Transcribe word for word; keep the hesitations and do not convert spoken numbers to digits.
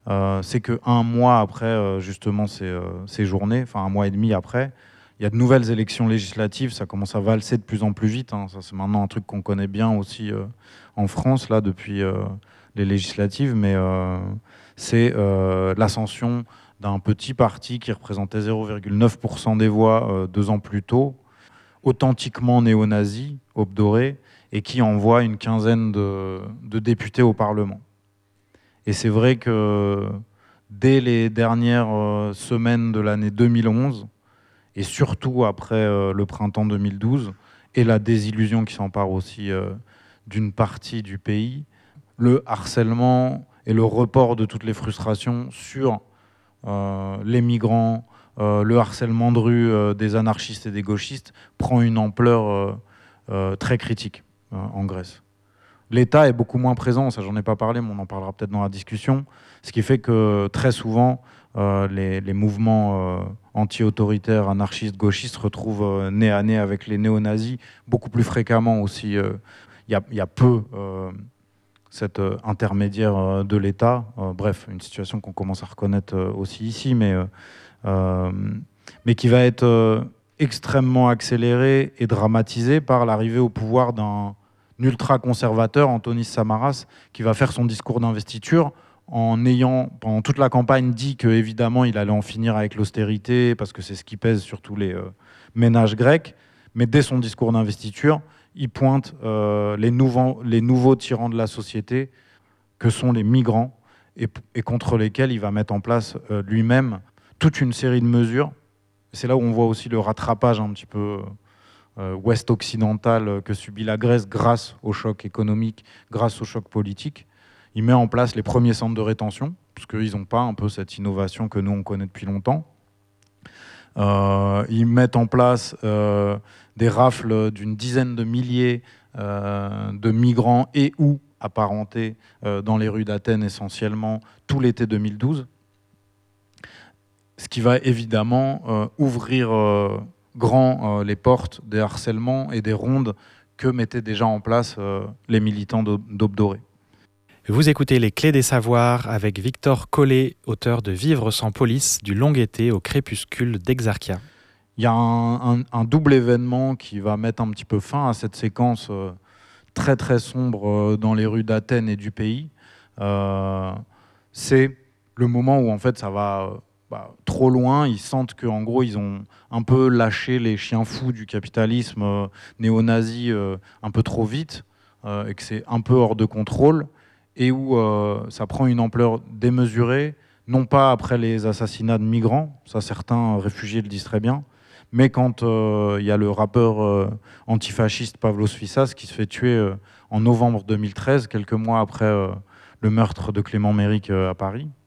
euh, c'est qu'un mois après euh, justement ces, euh, ces journées, enfin un mois et demi après, il y a de nouvelles élections législatives, ça commence à valser de plus en plus vite. Hein. Ça, c'est maintenant un truc qu'on connaît bien aussi euh, en France, là, depuis euh, les législatives, mais euh, c'est euh, l'ascension d'un petit parti qui représentait zéro virgule neuf pour cent des voix euh, deux ans plus tôt, authentiquement néo-nazi, Aube Dorée, et qui envoie une quinzaine de, de députés au Parlement. Et c'est vrai que dès les dernières euh, semaines de l'année deux mille onze, et surtout après euh, le printemps deux mille douze, et la désillusion qui s'empare aussi euh, d'une partie du pays, le harcèlement et le report de toutes les frustrations sur euh, les migrants, euh, le harcèlement de rue euh, des anarchistes et des gauchistes prend une ampleur euh, euh, très critique euh, en Grèce. L'État est beaucoup moins présent, ça j'en ai pas parlé, mais on en parlera peut-être dans la discussion, ce qui fait que très souvent, euh, les, les mouvements euh, anti-autoritaires, anarchistes, gauchistes se retrouvent euh, nez à nez avec les néo-nazis, beaucoup plus fréquemment aussi. Il euh, y, y a peu euh, cet euh, intermédiaire euh, de l'État. Euh, bref, une situation qu'on commence à reconnaître euh, aussi ici, mais, euh, euh, mais qui va être euh, extrêmement accélérée et dramatisée par l'arrivée au pouvoir d'un ultra-conservateur, Antonis Samaras, qui va faire son discours d'investiture en ayant, pendant toute la campagne, dit qu'évidemment, il allait en finir avec l'austérité, parce que c'est ce qui pèse sur tous les euh, ménages grecs. Mais dès son discours d'investiture, il pointe euh, les, nouveaux, les nouveaux tyrans de la société, que sont les migrants, et, et contre lesquels il va mettre en place euh, lui-même toute une série de mesures. C'est là où on voit aussi le rattrapage un petit peu euh, ouest-occidental que subit la Grèce grâce au choc économique, grâce au choc politique. Il met en place les premiers centres de rétention, parce qu'ils n'ont pas un peu cette innovation que nous, on connaît depuis longtemps. Euh, ils mettent en place euh, des rafles d'une dizaine de milliers euh, de migrants et ou apparentés euh, dans les rues d'Athènes essentiellement tout l'été deux mille douze. Ce qui va évidemment euh, ouvrir euh, grand euh, les portes des harcèlements et des rondes que mettaient déjà en place euh, les militants d'Aube Dorée. Vous écoutez Les Clés des Savoirs avec Victor Collet, auteur de Vivre sans police, du long été au crépuscule d'Exarchia. Il y a un, un, un double événement qui va mettre un petit peu fin à cette séquence euh, très très sombre euh, dans les rues d'Athènes et du pays. Euh, c'est le moment où en fait ça va euh, bah, trop loin. Ils sentent qu'en gros ils ont un peu lâché les chiens fous du capitalisme euh, néo-nazi euh, un peu trop vite euh, et que c'est un peu hors de contrôle. Et où euh, ça prend une ampleur démesurée, non pas après les assassinats de migrants, ça certains réfugiés le disent très bien, mais quand il euh, y a le rappeur euh, antifasciste Pavlos Fyssas qui se fait tuer euh, en novembre deux mille treize, quelques mois après euh, le meurtre de Clément Méric euh, à Paris.